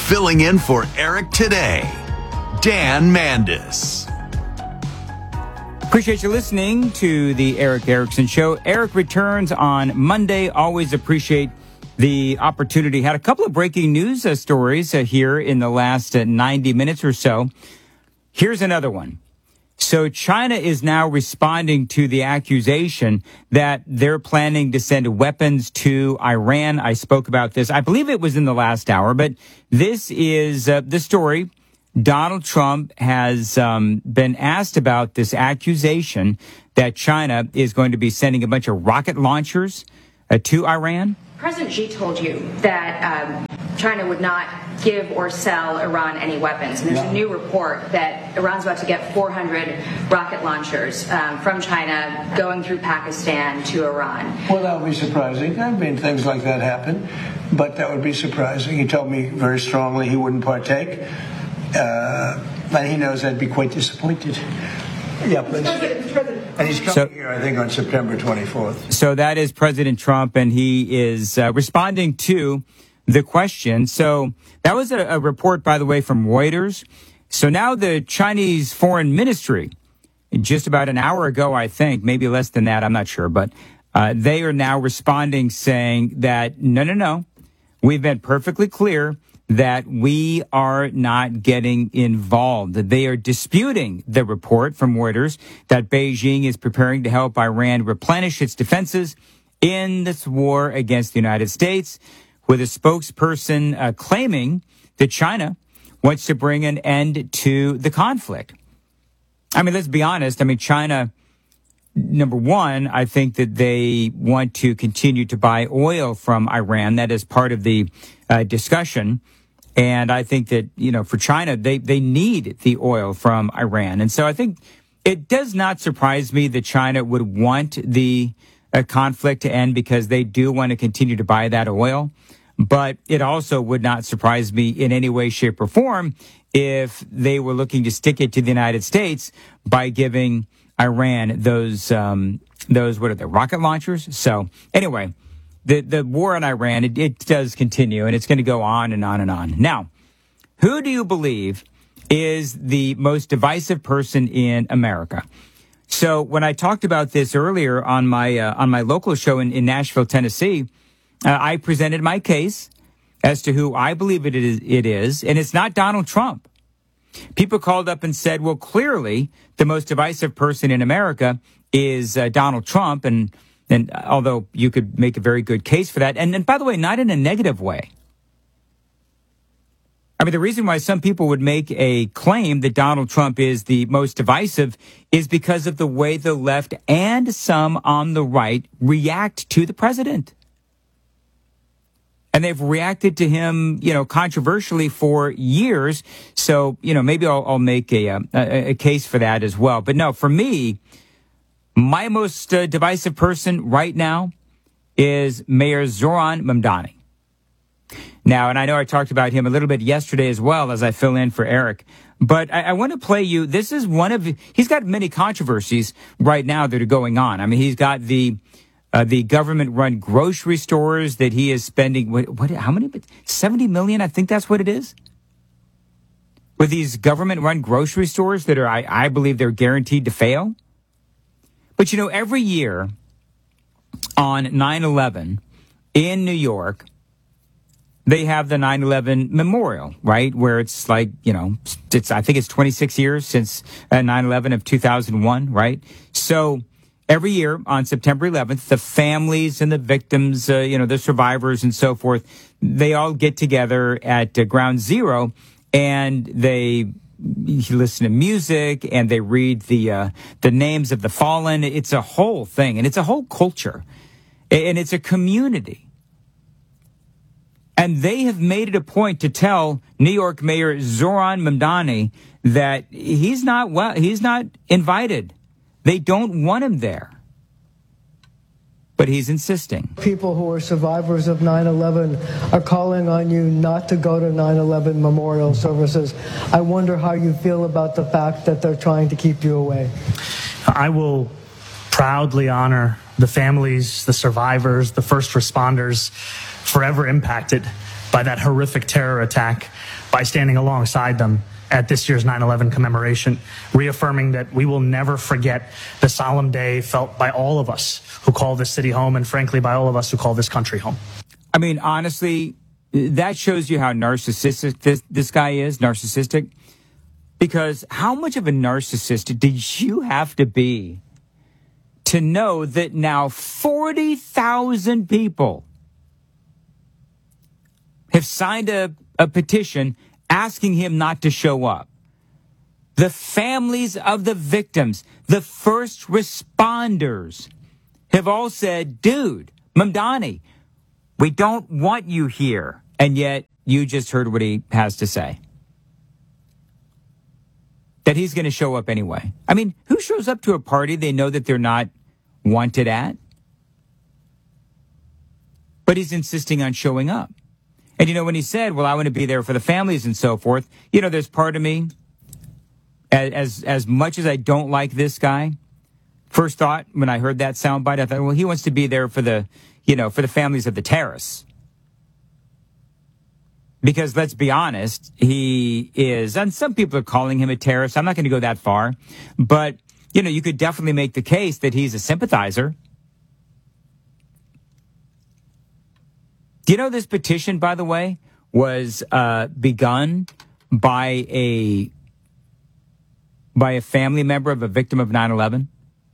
Filling in for Eric today, Dan Mandis. Appreciate you listening to the Eric Erickson Show. Eric returns on Monday. Always appreciate the opportunity. Had a couple of breaking news stories here in the last 90 minutes or so. Here's another one. So China is now responding to the accusation that they're planning to send weapons to Iran. I spoke about this. I believe it was in the last hour, but this is the story. Donald Trump has been asked about this accusation that China is going to be sending a bunch of rocket launchers to Iran. President Xi told you that China would not give or sell Iran any weapons. And there's a new report that Iran's about to get 400 rocket launchers from China going through Pakistan to Iran. Well, that would be surprising. I mean, things like that happen, but that would be surprising. He told me very strongly he wouldn't partake. And he knows I'd be quite disappointed. Yeah, and he's coming here, I think, on September 24th. So that is President Trump, and he is responding to the question. So that was a report, by the way, from Reuters. So now the Chinese Foreign Ministry, just about an hour ago, I think, maybe less than that, I'm not sure, but they are now responding saying that, no, we've been perfectly clear that we are not getting involved. They are disputing the report from Reuters that Beijing is preparing to help Iran replenish its defenses in this war against the United States, with a spokesperson claiming that China wants to bring an end to the conflict. I mean, let's be honest. I mean, China, number one, I think that they want to continue to buy oil from Iran. That is part of the discussion. And I think that, for China, they need the oil from Iran. And so I think it does not surprise me that China would want the conflict to end, because they do want to continue to buy that oil. But it also would not surprise me in any way, shape, or form if they were looking to stick it to the United States by giving Iran those what are they, rocket launchers? So anyway, the war in Iran, it does continue, and it's going to go on and on and on. Now, who do you believe is the most divisive person in America? So when I talked about this earlier on my local show in Nashville, Tennessee, I presented my case as to who I believe it is, and it's not Donald Trump. People called up and said, well, clearly the most divisive person in America is Donald Trump, and although you could make a very good case for that, and by the way, not in a negative way. I mean, the reason why some people would make a claim that Donald Trump is the most divisive is because of the way the left and some on the right react to the president. And they've reacted to him, controversially for years. So, maybe I'll make a case for that as well. But no, for me, my most divisive person right now is Mayor Zoran Mamdani. Now, and I know I talked about him a little bit yesterday as well as I fill in for Eric, but I want to play you. This is he's got many controversies right now that are going on. I mean, he's got the government-run grocery stores that he is spending, how many? 70 million, I think that's what it is. With these government-run grocery stores that are, I believe they're guaranteed to fail. But, every year on 9/11 in New York, they have the 9/11 memorial, right? Where it's like, I think it's 26 years since 9/11 of 2001, right? So every year on September 11th, the families and the victims, the survivors and so forth, they all get together at Ground Zero, and they listen to music and they read the names of the fallen. It's a whole thing, and it's a whole culture, and it's a community. And they have made it a point to tell New York Mayor Zoran Mamdani that he's not invited. They don't want him there. But he's insisting. People who are survivors of 9/11 are calling on you not to go to 9/11 memorial services. I wonder how you feel about the fact that they're trying to keep you away. I will proudly honor the families, the survivors, the first responders forever impacted by that horrific terror attack by standing alongside them at this year's 9/11 commemoration, reaffirming that we will never forget the solemn day felt by all of us who call this city home, and frankly, by all of us who call this country home. I mean, honestly, that shows you how narcissistic this guy is, narcissistic. Because how much of a narcissist did you have to be to know that now 40,000 people have signed a petition asking him not to show up? The families of the victims, the first responders, have all said, dude, Mamdani, we don't want you here. And yet you just heard what he has to say. That he's going to show up anyway. I mean, who shows up to a party they know that they're not wanted at? But he's insisting on showing up. And, you know, when he said, well, I want to be there for the families and so forth, you know, there's part of me, as much as I don't like this guy, first thought when I heard that soundbite, I thought, well, he wants to be there for the, you know, for the families of the terrorists. Because let's be honest, he is, and some people are calling him a terrorist. I'm not going to go that far. But, you know, you could definitely make the case that he's a sympathizer. Do you know this petition, by the way, was begun by a family member of a victim of 9/11?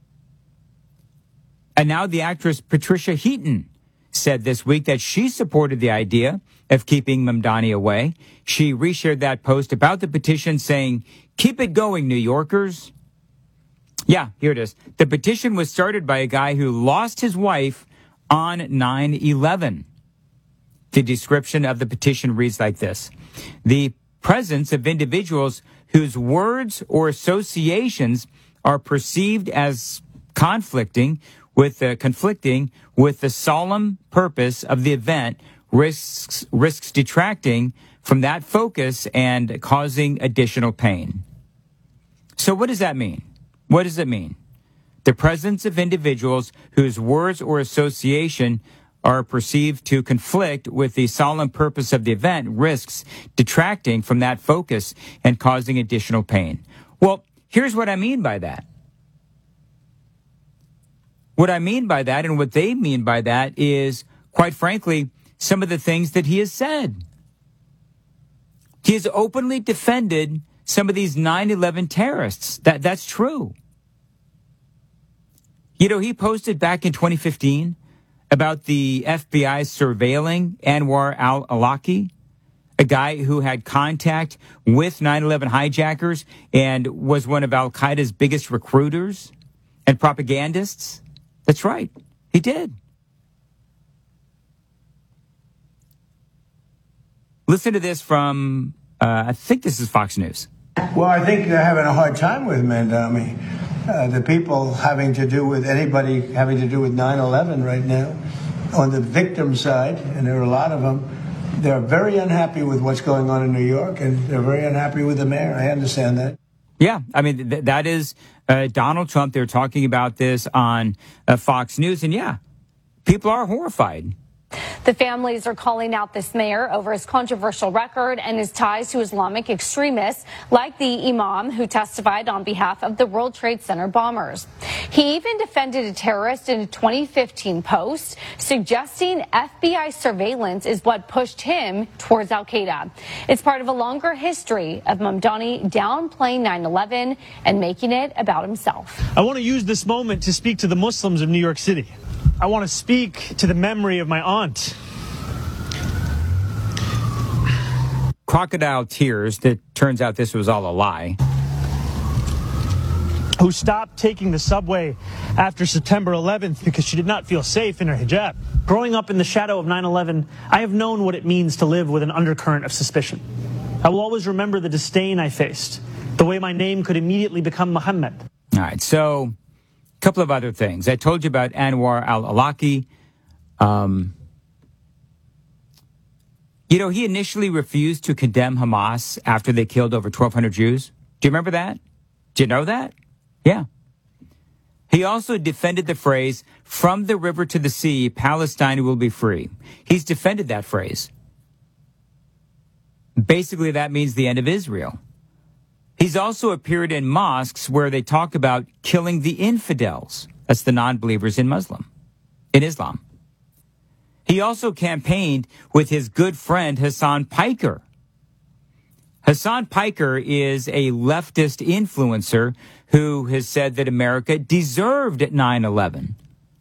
And now the actress Patricia Heaton said this week that she supported the idea of keeping Mamdani away. She reshared that post about the petition saying, keep it going, New Yorkers. Yeah, here it is. The petition was started by a guy who lost his wife on 9/11. The description of the petition reads like this. The presence of individuals whose words or associations are perceived as conflicting with the solemn purpose of the event risks detracting from that focus and causing additional pain. So what does that mean? What does it mean? The presence of individuals whose words or association are perceived to conflict with the solemn purpose of the event risks detracting from that focus and causing additional pain. Well, here's what I mean by that. What I mean by that and what they mean by that is, quite frankly, some of the things that he has said. He has openly defended some of these 9/11 terrorists. That's true. You know, he posted back in 2015 about the FBI surveilling Anwar al-Awlaki, a guy who had contact with 9/11 hijackers and was one of al-Qaeda's biggest recruiters and propagandists. That's right. He did. Listen to this from, I think this is Fox News. Well, I think they're having a hard time with Mamdani. The people having to do with anybody having to do with 9/11 right now, on the victim side, and there are a lot of them, they're very unhappy with what's going on in New York, and they're very unhappy with the mayor. I understand that. Yeah, I mean, that is Donald Trump. They're talking about this on Fox News, and yeah, people are horrified. The families are calling out this mayor over his controversial record and his ties to Islamic extremists, like the imam who testified on behalf of the World Trade Center bombers. He even defended a terrorist in a 2015 post, suggesting FBI surveillance is what pushed him towards al-Qaeda. It's part of a longer history of Mamdani downplaying 9/11 and making it about himself. I want to use this moment to speak to the Muslims of New York City. I want to speak to the memory of my aunt. Crocodile tears. That turns out this was all a lie. Who stopped taking the subway after September 11th because she did not feel safe in her hijab. Growing up in the shadow of 9/11, I have known what it means to live with an undercurrent of suspicion. I will always remember the disdain I faced, the way my name could immediately become Muhammad. All right, so a couple of other things. I told you about Anwar al-Awlaki. You know, he initially refused to condemn Hamas after they killed over 1,200 Jews. Do you remember that? Do you know that? Yeah. He also defended the phrase, from the river to the sea, Palestine will be free. He's defended that phrase. Basically, that means the end of Israel. He's also appeared in mosques where they talk about killing the infidels. That's the non-believers in Islam. He also campaigned with his good friend Hassan Piker. Hassan Piker is a leftist influencer who has said that America deserved 9/11.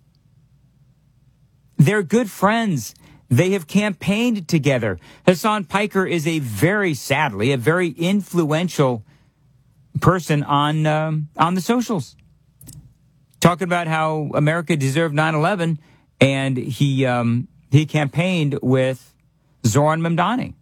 They're good friends. They have campaigned together. Hassan Piker is sadly, a very influential person on the socials, talking about how America deserved 9/11, and he campaigned with Zoran Mamdani.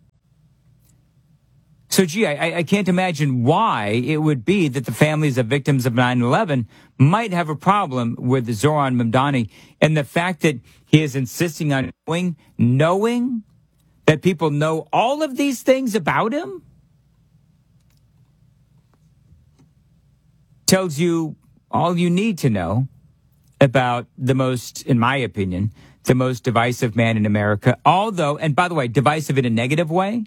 So, I can't imagine why it would be that the families of victims of 9/11 might have a problem with Zoran Mamdani, and the fact that he is insisting on knowing that people know all of these things about him tells you all you need to know about the most, in my opinion, the most divisive man in America. Although, and by the way, divisive in a negative way,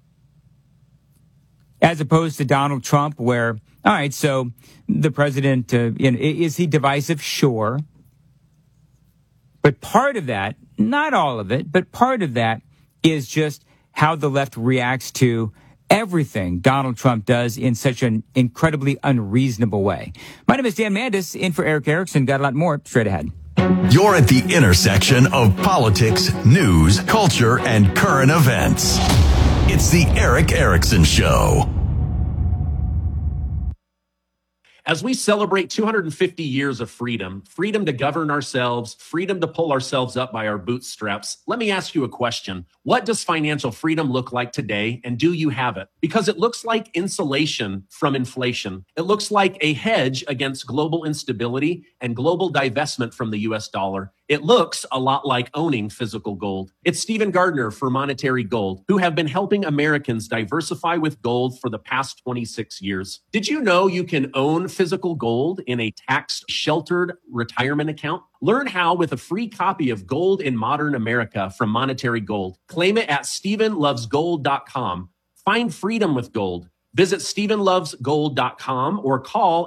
as opposed to Donald Trump, where, all right, so the president, is he divisive? Sure. But part of that, not all of it, but part of that is just how the left reacts to everything Donald Trump does in such an incredibly unreasonable way. My name is Dan Mandis, in for Eric Erickson. Got a lot more straight ahead. You're at the intersection of politics, news, culture, and current events. It's the Eric Erickson Show. As we celebrate 250 years of freedom to govern ourselves, freedom to pull ourselves up by our bootstraps, let me ask you a question. What does financial freedom look like today, and do you have it? Because it looks like insulation from inflation. It looks like a hedge against global instability and global divestment from the US dollar. It looks a lot like owning physical gold. It's Stephen Gardner for Monetary Gold, who have been helping Americans diversify with gold for the past 26 years. Did you know you can own physical gold in a tax-sheltered retirement account? Learn how with a free copy of Gold in Modern America from Monetary Gold. Claim it at StephenLovesGold.com. Find freedom with gold. Visit StephenLovesGold.com or call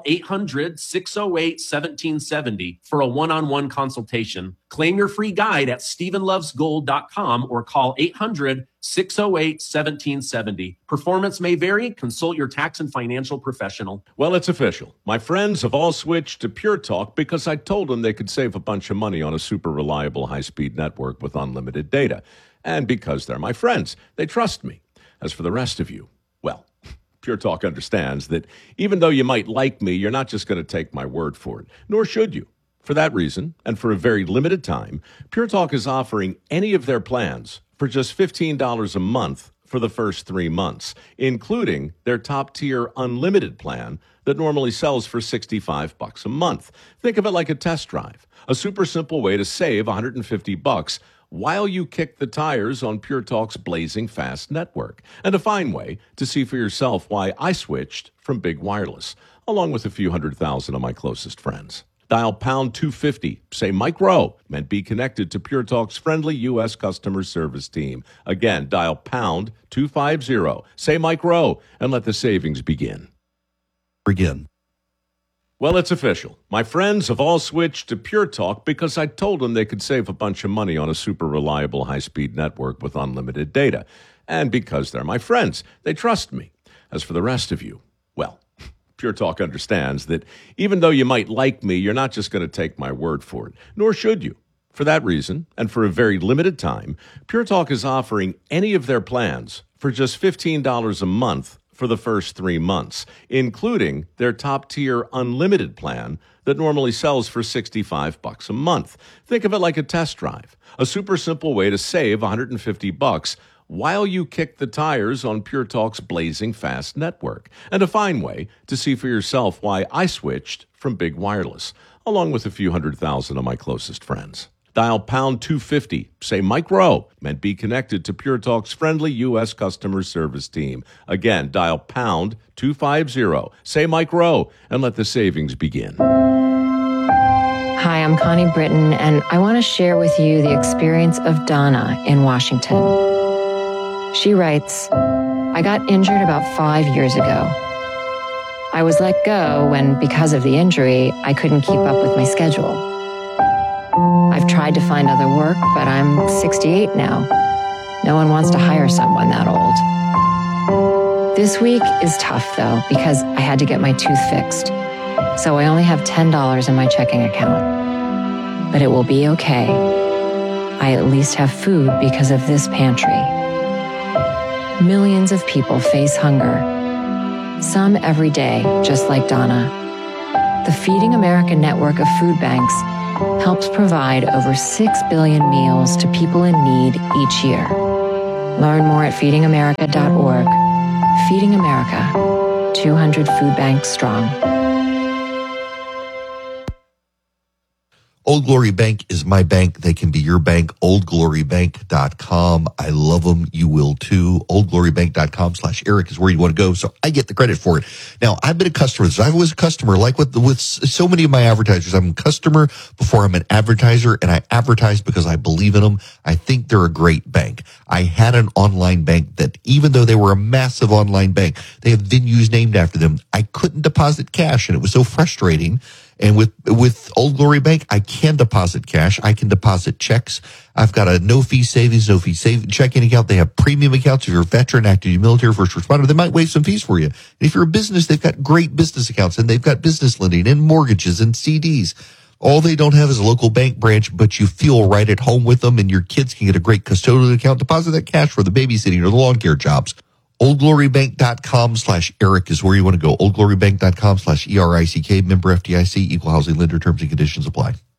800-608-1770 for a one-on-one consultation. Claim your free guide at StephenLovesGold.com or call 800-608-1770. Performance may vary. Consult your tax and financial professional. Well, it's official. My friends have all switched to Pure Talk because I told them they could save a bunch of money on a super reliable high-speed network with unlimited data. And because they're my friends, they trust me. As for the rest of you, well, Pure Talk understands that even though you might like me, you're not just going to take my word for it, nor should you. For that reason, and for a very limited time, Pure Talk is offering any of their plans for just $15 a month for the first 3 months, including their top-tier unlimited plan that normally sells for $65 a month. Think of it like a test drive, a super simple way to save $150 while you kick the tires on Pure Talk's blazing fast network, and a fine way to see for yourself why I switched from Big Wireless, along with a few 100,000 of my closest friends. Dial pound 250, say Mike Rowe, and be connected to Pure Talk's friendly U.S. customer service team. Again, dial pound 250, say Mike Rowe, and let the savings begin. Well, it's official. My friends have all switched to Pure Talk because I told them they could save a bunch of money on a super reliable high-speed network with unlimited data. And because they're my friends, they trust me. As for the rest of you, well, Pure Talk understands that even though you might like me, you're not just going to take my word for it, nor should you. For that reason, and for a very limited time, Pure Talk is offering any of their plans for just $15 a month for the first 3 months, including their top-tier unlimited plan that normally sells for $65 a month. Think of it like a test drive, a super simple way to save $150 while you kick the tires on Pure Talk's blazing fast network, and a fine way to see for yourself why I switched from Big Wireless, along with a few 100,000 of my closest friends. Dial pound 250, say Mike Rowe, and be connected to Pure Talk's friendly U.S. customer service team. Again, dial pound 250, say Mike Rowe, and let the savings begin. Hi, I'm Connie Britton, and I want to share with you the experience of Donna in Washington. She writes, I got injured about 5 years ago. I was let go when, because of the injury, I couldn't keep up with my schedule. I've tried to find other work, but I'm 68 now. No one wants to hire someone that old. This week is tough, though, because I had to get my tooth fixed. So I only have $10 in my checking account. But it will be okay. I at least have food because of this pantry. Millions of people face hunger. Some every day, just like Donna. The Feeding America network of food banks helps provide over 6 billion meals to people in need each year. Learn more at feedingamerica.org. Feeding America, 200 food banks strong. Old Glory Bank is my bank. They can be your bank. OldGloryBank.com. I love them. You will too. OldGloryBank.com/Eric is where you want to go. So I get the credit for it. Now, I've been a customer. I was a customer, like with so many of my advertisers. I'm a customer before I'm an advertiser, and I advertise because I believe in them. I think they're a great bank. I had an online bank that, even though they were a massive online bank, they have venues named after them. I couldn't deposit cash, and it was so frustrating. And with Old Glory Bank, I can deposit cash. I can deposit checks. I've got a no-fee savings, no-fee checking account. They have premium accounts. If you're a veteran, active duty military, first responder, they might waive some fees for you. And if you're a business, they've got great business accounts, and they've got business lending and mortgages and CDs. All they don't have is a local bank branch, but you feel right at home with them, and your kids can get a great custodial account. Deposit that cash for the babysitting or the lawn care jobs. OldGloryBank.com/Eric is where you want to go. OldGloryBank.com/ERICK, member FDIC, equal housing lender, terms and conditions apply.